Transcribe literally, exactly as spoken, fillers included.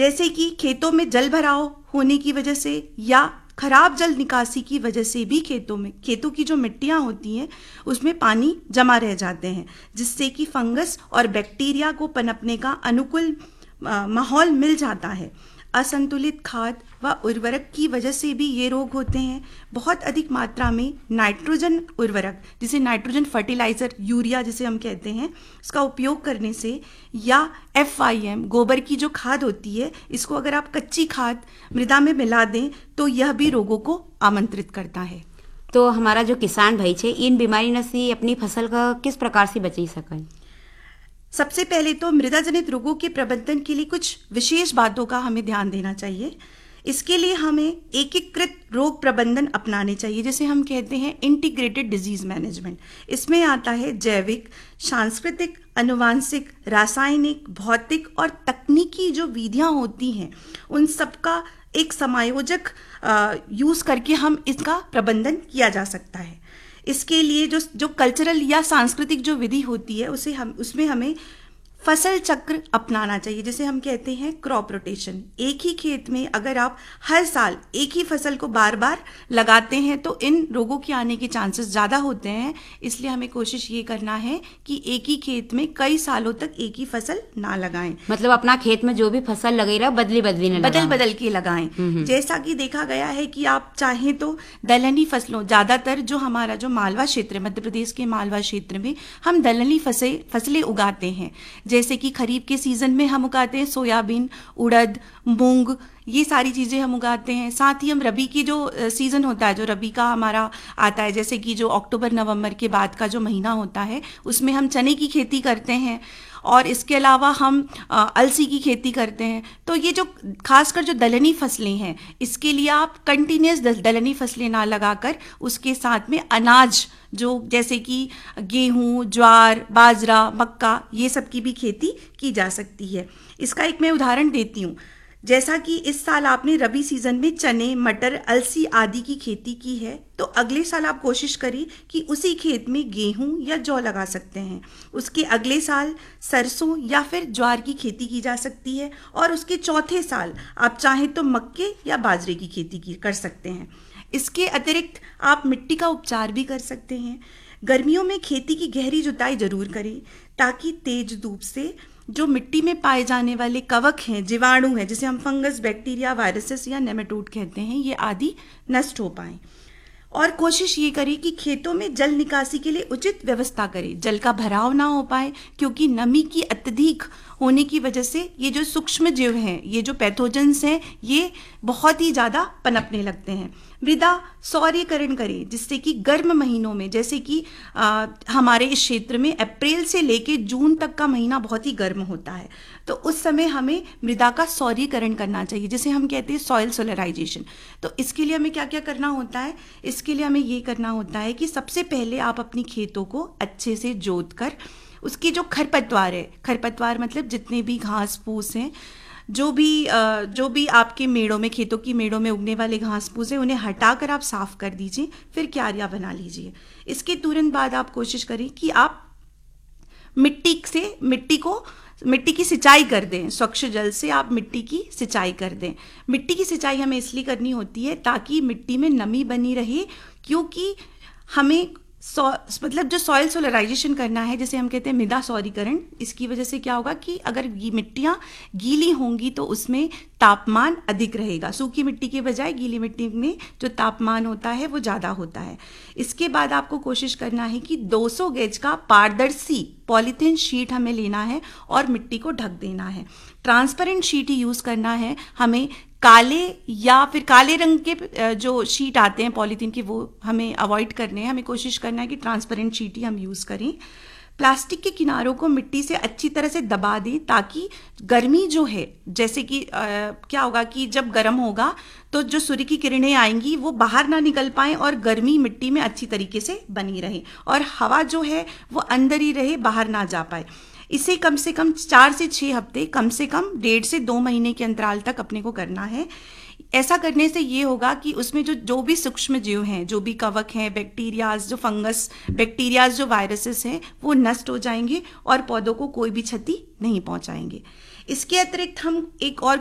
जैसे कि खेतों में जल भराव होने की वजह से या खराब जल निकासी की वजह से भी खेतों में खेतों की जो मिट्टियां होती हैं उसमें पानी जमा रह जाते हैं, जिससे कि फंगस और बैक्टीरिया को पनपने का अनुकूल माहौल मिल जाता है। असंतुलित खाद व उर्वरक की वजह से भी ये रोग होते हैं। बहुत अधिक मात्रा में नाइट्रोजन उर्वरक, जिसे नाइट्रोजन फर्टिलाइजर, यूरिया जिसे हम कहते हैं, इसका उपयोग करने से, या एफ आई एम गोबर की जो खाद होती है, इसको अगर आप कच्ची खाद मृदा में मिला दें तो यह भी रोगों को आमंत्रित करता है। तो हमारा जो किसान भाई छे इन बीमारी न से अपनी फसल का किस प्रकार से बची सकें? सबसे पहले तो मृदा जनित रोगों के प्रबंधन के लिए कुछ विशेष बातों का हमें ध्यान देना चाहिए। इसके लिए हमें एकीकृत रोग प्रबंधन अपनाने चाहिए, जिसे हम कहते हैं इंटीग्रेटेड डिजीज मैनेजमेंट। इसमें आता है जैविक, सांस्कृतिक, अनुवांशिक, रासायनिक, भौतिक और तकनीकी जो विधियां होती हैं, उन सबका एक समायोजक यूज करके हम इसका प्रबंधन किया जा सकता है। इसके लिए जो जो कल्चरल या सांस्कृतिक जो विधि होती है, उसे हम उसमें हमें फसल चक्र अपनाना चाहिए, जिसे हम कहते हैं क्रॉप रोटेशन। एक ही खेत में अगर आप हर साल एक ही फसल को बार बार लगाते हैं तो इन रोगों के आने के चांसेस ज़्यादा होते हैं। इसलिए हमें कोशिश ये करना है कि एक ही खेत में कई सालों तक एक ही फसल ना लगाएं। मतलब अपना खेत में जो भी फसल लगे रहा बदली बदली न बदल बदल के लगाएं। जैसा कि देखा गया है कि आप चाहें तो दलहनी फसलों, ज़्यादातर जो हमारा जो मालवा क्षेत्र, मध्य प्रदेश के मालवा क्षेत्र में हम दलहनी फसलें फसलें उगाते हैं। जैसे कि खरीफ के सीजन में हम उगाते हैं सोयाबीन, उड़द, मूंग, ये सारी चीज़ें हम उगाते हैं। साथ ही हम रबी की जो सीज़न होता है, जो रबी का हमारा आता है, जैसे कि जो अक्टूबर नवंबर के बाद का जो महीना होता है, उसमें हम चने की खेती करते हैं और इसके अलावा हम अलसी की खेती करते हैं। तो ये जो खासकर जो दलहनी फसलें हैं, इसके लिए आप कंटिन्यूस दलहनी फसलें ना लगाकर उसके साथ में अनाज जो जैसे कि गेहूं, ज्वार, बाजरा, मक्का, ये सब की भी खेती की जा सकती है। इसका एक मैं उदाहरण देती हूँ। जैसा कि इस साल आपने रबी सीजन में चने, मटर, अलसी आदि की खेती की है, तो अगले साल आप कोशिश करिए कि उसी खेत में गेहूं या जौ लगा सकते हैं। उसके अगले साल सरसों या फिर ज्वार की खेती की जा सकती है और उसके चौथे साल आप चाहें तो मक्के या बाजरे की खेती की कर सकते हैं। इसके अतिरिक्त आप मिट्टी का उपचार भी कर सकते हैं। गर्मियों में खेती की गहरी जुताई जरूर करें, ताकि तेज धूप से जो मिट्टी में पाए जाने वाले कवक हैं, जीवाणु हैं, जिसे हम फंगस, बैक्टीरिया, वायरसेस या नेमेटोड कहते हैं, ये आदि नष्ट हो पाएं। और कोशिश ये करें कि खेतों में जल निकासी के लिए उचित व्यवस्था करें, जल का भराव ना हो पाए, क्योंकि नमी की अत्यधिक होने की वजह से ये जो सूक्ष्म जीव हैं, ये जो पैथोजेंस हैं, ये बहुत ही ज़्यादा पनपने लगते हैं। मृदा सौर्यकरण करें, जिससे कि गर्म महीनों में, जैसे कि आ, हमारे इस क्षेत्र में अप्रैल से लेके जून तक का महीना बहुत ही गर्म होता है, तो उस समय हमें मृदा का सौर्यकरण करना चाहिए, जिसे हम कहते हैं सॉइल सोलराइजेशन। तो इसके लिए हमें क्या क्या करना होता है? इसके लिए हमें ये करना होता है कि सबसे पहले आप अपनी खेतों को अच्छे से जोत कर उसकी जो खरपतवार है, खरपतवार मतलब जितने भी घास फूस हैं, जो भी जो भी आपके मेड़ों में, खेतों की मेड़ों में उगने वाले घास फूस हैं, उन्हें हटाकर आप साफ कर दीजिए। फिर क्यारियां बना लीजिए। इसके तुरंत बाद आप कोशिश करें कि आप मिट्टी से मिट्टी को मिट्टी की सिंचाई कर दें। स्वच्छ जल से आप मिट्टी की सिंचाई कर दें। मिट्टी की सिंचाई हमें इसलिए करनी होती है ताकि मिट्टी में नमी बनी रहे, क्योंकि हमें सो मतलब जो सॉइल सोलराइजेशन करना है, जिसे हम कहते हैं मृदा सौरीकरण, इसकी वजह से क्या होगा कि अगर ये मिट्टियाँ गीली होंगी तो उसमें तापमान अधिक रहेगा। सूखी मिट्टी के बजाय गीली मिट्टी में जो तापमान होता है वो ज़्यादा होता है। इसके बाद आपको कोशिश करना है कि दो सौ गेज का पारदर्शी पॉलीथीन शीट हमें लेना है और मिट्टी को ढक देना है। ट्रांसपेरेंट शीट ही यूज़ करना है हमें। काले या फिर काले रंग के जो शीट आते हैं पॉलीथीन के, वो हमें अवॉइड करने हैं। हमें कोशिश करना है कि ट्रांसपेरेंट शीट ही हम यूज़ करें। प्लास्टिक के किनारों को मिट्टी से अच्छी तरह से दबा दें, ताकि गर्मी जो है, जैसे कि आ, क्या होगा कि जब गर्म होगा तो जो सूर्य की किरणें आएंगी वो बाहर ना निकल पाएं और गर्मी मिट्टी में अच्छी तरीके से बनी रहे, और हवा जो है वो अंदर ही रहे, बाहर ना जा पाए। इसे कम से कम चार से छः हफ्ते, कम से कम डेढ़ से दो महीने के अंतराल तक अपने को करना है। ऐसा करने से ये होगा कि उसमें जो जो भी सूक्ष्म जीव हैं, जो भी कवक हैं, बैक्टीरियाज, जो फंगस, बैक्टीरियाज, जो वायरसेस हैं, वो नष्ट हो जाएंगे और पौधों को कोई भी क्षति नहीं पहुंचाएंगे। इसके अतिरिक्त हम एक और